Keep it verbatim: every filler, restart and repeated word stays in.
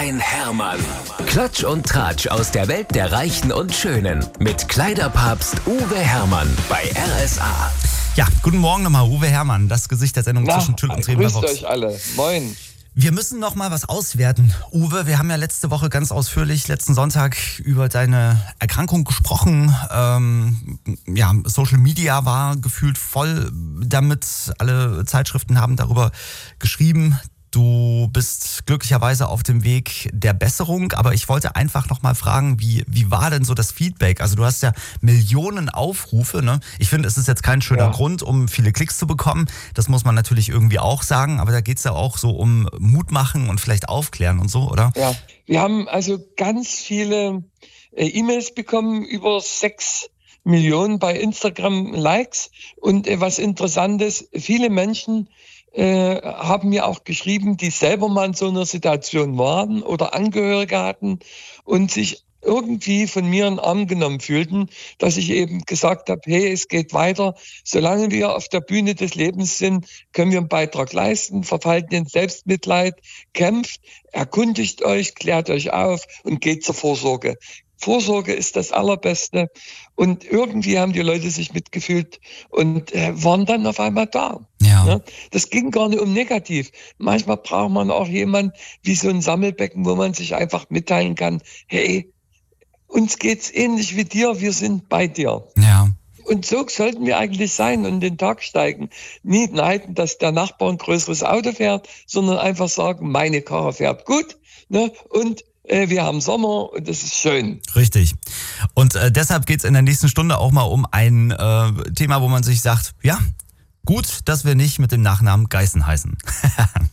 ein Hermann. Klatsch und Tratsch aus der Welt der Reichen und Schönen. Mit Kleiderpapst Uwe Hermann bei R S A. Ja, guten Morgen nochmal, Uwe Hermann, das Gesicht der Sendung Na, zwischen Tüll und Tränen bei grüßt Vox. euch alle. Moin. Wir müssen noch mal was auswerten. Uwe, wir haben ja letzte Woche ganz ausführlich, letzten Sonntag, über deine Erkrankung gesprochen. Ähm, ja, Social Media war gefühlt voll damit. Alle Zeitschriften haben darüber geschrieben. Du bist glücklicherweise auf dem Weg der Besserung, aber ich wollte einfach noch mal fragen, wie, wie war denn so das Feedback? Also du hast ja Millionen Aufrufe, ne? Ich finde, es ist jetzt kein schöner Ja. Grund, um viele Klicks zu bekommen. Das muss man natürlich irgendwie auch sagen, aber da geht's ja auch so um Mut machen und vielleicht aufklären und so, oder? Ja, wir haben also ganz viele äh, E-Mails bekommen, über sechs Millionen bei Instagram Likes. Und äh, was interessant ist, viele Menschen äh, haben mir auch geschrieben, die selber mal in so einer Situation waren oder Angehörige hatten und sich irgendwie von mir in den Arm genommen fühlten, dass ich eben gesagt habe, hey, es geht weiter. Solange wir auf der Bühne des Lebens sind, können wir einen Beitrag leisten, verfallt in Selbstmitleid, kämpft, erkundigt euch, klärt euch auf und geht zur Vorsorge. Vorsorge ist das Allerbeste. Und irgendwie haben die Leute sich mitgefühlt und äh, waren dann auf einmal da. Ja. Ne? Das ging gar nicht um negativ. Manchmal braucht man auch jemanden wie so ein Sammelbecken, wo man sich einfach mitteilen kann, hey, uns geht's ähnlich wie dir, wir sind bei dir. Ja. Und so sollten wir eigentlich sein und den Tag steigen. Nie neiden, dass der Nachbar ein größeres Auto fährt, sondern einfach sagen, meine Karre fährt gut, ne? Und äh, wir haben Sommer und das ist schön. Richtig. Und äh, deshalb geht's in der nächsten Stunde auch mal um ein äh, Thema, wo man sich sagt, ja, gut, dass wir nicht mit dem Nachnamen Geißen heißen.